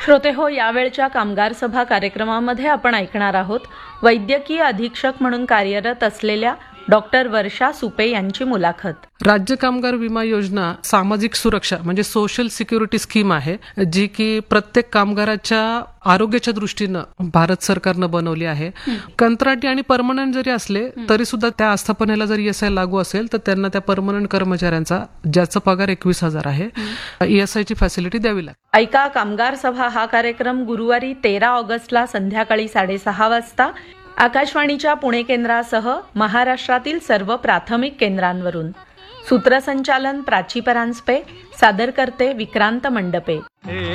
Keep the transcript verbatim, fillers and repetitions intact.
श्रोते हो, यावेळच्या कामगार सभा कार्यक्रमामध्ये आपण ऐकणार आहोत वैद्यकीय अधीक्षक म्हणून कार्यरत असलेल्या डॉक्टर वर्षा सुपे यांची मुलाखत. राज्य कामगार विमा योजना सामाजिक सुरक्षा म्हणजे सोशल सिक्युरिटी स्कीम आहे, जी की प्रत्येक कामगाराच्या आरोग्याच्या दृष्टीनं भारत सरकारनं बनवली आहे. कंत्राटी आणि परमनंट जरी असले तरी सुद्धा त्या आस्थापनेला जर ई एस आय लागू असेल तर त्यांना त्या परमनंट कर्मचाऱ्यांचा ज्याचा पगार एकवीस हजार आहे ई एस आय ची फॅसिलिटी द्यावी लागते. ऐका कामगार सभा हा कार्यक्रम गुरुवारी तेरा ऑगस्टला संध्याकाळी साडेसहा वाजता आकाशवाणीच्या पुणे केंद्रासह महाराष्ट्रातील सर्व प्राथमिक केंद्रांवरून. सूत्रसंचालन प्राची परांजपे, सादर करते विक्रांत मंडपे.